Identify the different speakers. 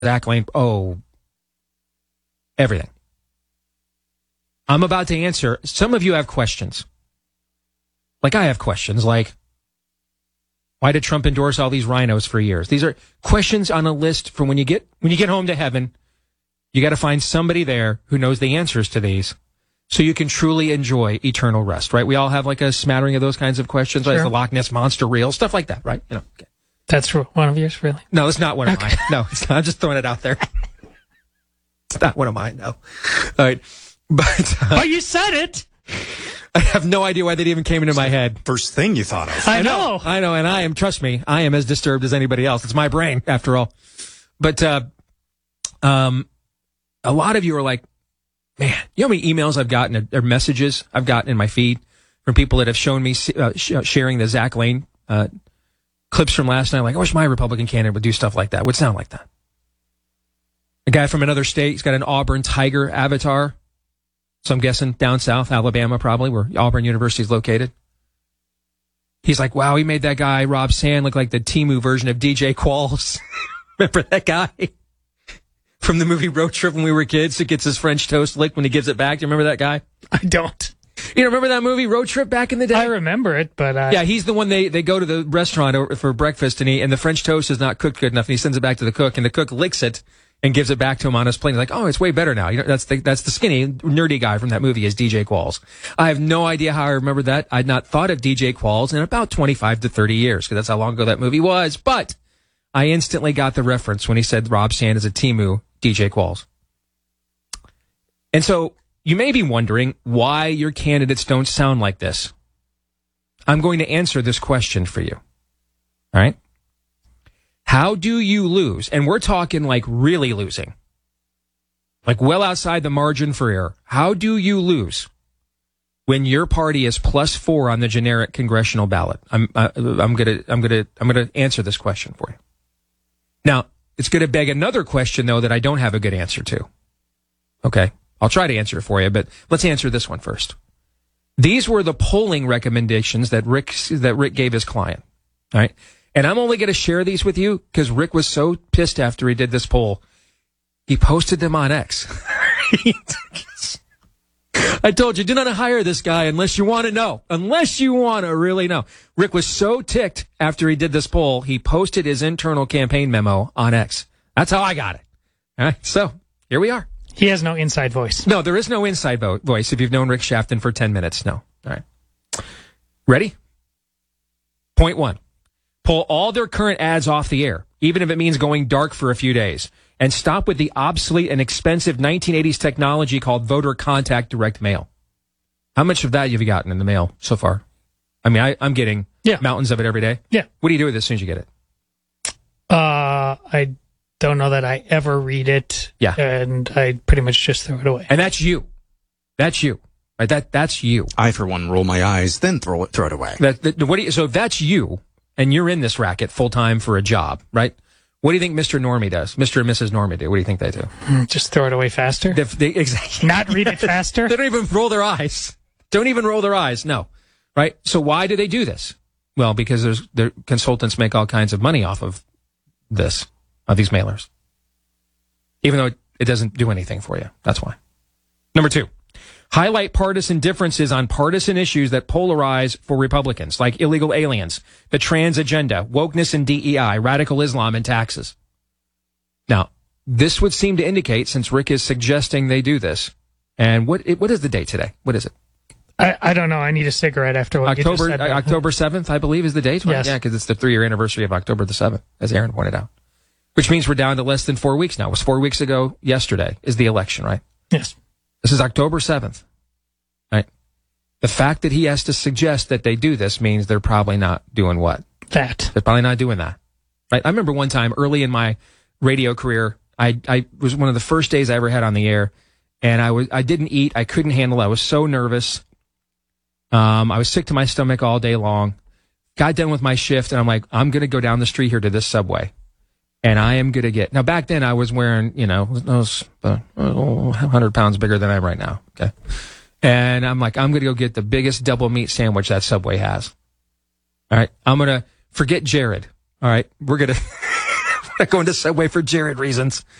Speaker 1: Zach Lane. Oh, everything. I'm about to answer. Some of you have questions. Like I have questions like, why did Trump endorse all these rhinos for years? These are questions on a list for when you get home to heaven. You got to find somebody there who knows the answers to these so you can truly enjoy eternal rest, right? We all have like a smattering of those kinds of questions. Sure. Like, is the Loch Ness Monster real? Stuff like that, right? Okay.
Speaker 2: That's one of yours, really?
Speaker 1: No, it's not one of mine. No, it's not. I'm just throwing it out there. It's not one of mine, no. All right. But
Speaker 2: you said it.
Speaker 1: I have no idea why that even came into my head.
Speaker 3: First thing you thought of.
Speaker 2: I know.
Speaker 1: And I am, trust me, I am as disturbed as anybody else. It's my brain, after all. But a lot of you are like, man, you know how many emails I've gotten, or messages I've gotten in my feed from people that have shown me sharing the Zach Lane clips from last night? Like, I wish my Republican candidate would do stuff like that, would sound like that. A guy from another state, he's got an Auburn Tiger avatar. So I'm guessing down south, Alabama probably, where Auburn University is located. He's like, wow, he made that guy, Rob Sand, look like the Temu version of DJ Qualls. Remember that guy? From the movie Road Trip when we were kids, who gets his French toast licked when he gives it back. Do you remember that guy?
Speaker 2: I don't.
Speaker 1: You remember that movie Road Trip back in the day?
Speaker 2: I remember it, but
Speaker 1: yeah, he's the one they go to the restaurant for breakfast, and the French toast is not cooked good enough, and he sends it back to the cook, and the cook licks it and gives it back to him on his plate. He's like, oh, it's way better now. You know, that's the skinny, nerdy guy from that movie is DJ Qualls. I have no idea how I remember that. I'd not thought of DJ Qualls in about 25 to 30 years, because that's how long ago that movie was. But I instantly got the reference when he said Rob Sand is a Temu DJ Qualls. And so you may be wondering why your candidates don't sound like this. I'm going to answer this question for you. All right? How do you lose? And we're talking like really losing. Like well outside the margin for error. How do you lose when your party is +4 on the generic congressional ballot? I'm gonna answer this question for you. Now, it's going to beg another question though that I don't have a good answer to. Okay? I'll try to answer it for you, but let's answer this one first. These were the polling recommendations that Rick gave his client. All right? And I'm only going to share these with you because Rick was so pissed after he did this poll. He posted them on X. I told you, do not hire this guy unless you want to know. Unless you want to really know. Rick was so ticked after he did this poll, he posted his internal campaign memo on X. That's how I got it. All right, so here we are.
Speaker 2: He has no inside voice.
Speaker 1: No, there is no inside voice if you've known Rick Shafton for 10 minutes. No. All right. Ready? Point 1. Pull all their current ads off the air, even if it means going dark for a few days, and stop with the obsolete and expensive 1980s technology called voter contact direct mail. How much of that have you gotten in the mail so far? I mean, I'm getting mountains of it every day.
Speaker 2: Yeah.
Speaker 1: What do you do with it as soon as you get it?
Speaker 2: I don't know that I ever read it.
Speaker 1: Yeah.
Speaker 2: And I pretty much just throw it away.
Speaker 1: And that's you. That's you. Right? That's you.
Speaker 3: I, for one, roll my eyes, then throw it away.
Speaker 1: So if that's you, and you're in this racket full-time for a job, right? What do you think Mr. Normie does? Mr. and Mrs. Normie do? What do you think they do?
Speaker 2: Just throw it away faster?
Speaker 1: Exactly.
Speaker 2: Not read it faster?
Speaker 1: They don't even roll their eyes. Don't even roll their eyes. No. Right? So why do they do this? Well, because their consultants make all kinds of money off of these mailers. Even though it doesn't do anything for you. That's why. Number 2. Highlight partisan differences on partisan issues that polarize for Republicans, like illegal aliens, the trans agenda, wokeness and DEI, radical Islam, and taxes. Now, this would seem to indicate, since Rick is suggesting they do this, and what is the date today? What is it?
Speaker 2: I don't know. I need a cigarette after what you just said.
Speaker 1: October 7th, I believe, is the date.
Speaker 2: Yes.
Speaker 1: Yeah, because it's the 3-year anniversary of October the 7th, as Aaron pointed out. Which means we're down to less than 4 weeks now. It was 4 weeks ago yesterday is the election, right?
Speaker 2: Yes.
Speaker 1: This is October 7th, right? The fact that he has to suggest that they do this means they're probably not doing what?
Speaker 2: That.
Speaker 1: They're probably not doing that, right? I remember one time early in my radio career, I was one of the first days I ever had on the air, and I didn't eat. I couldn't handle it. I was so nervous. I was sick to my stomach all day long. Got done with my shift, and I'm like, I'm going to go down the street here to this Subway. And I am going to get... Now, back then, I was wearing, I was 100 pounds bigger than I am right now. Okay. And I'm like, I'm going to go get the biggest double meat sandwich that Subway has. All right. I'm going to forget Jared. All right. We're going to... Not going to Subway for Jared reasons.